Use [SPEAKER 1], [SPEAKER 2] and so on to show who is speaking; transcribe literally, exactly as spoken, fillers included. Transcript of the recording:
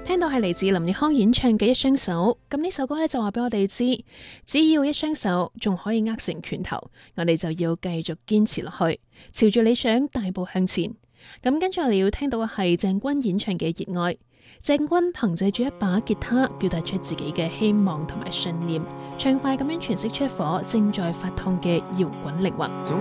[SPEAKER 1] 聽到係嚟自林奕匡演唱嘅一雙手，咁呢首歌咧就話俾我哋知，只要一雙手仲可以握成拳頭，我哋就要繼續堅持落去，朝住理想大步向前。咁跟住我哋要聽到嘅係鄭君演唱嘅熱愛。鄭君憑借住一把吉他，表達出自己嘅希望同埋信念，暢快咁樣詮釋出一顆正在發燙嘅搖滾靈魂。
[SPEAKER 2] 總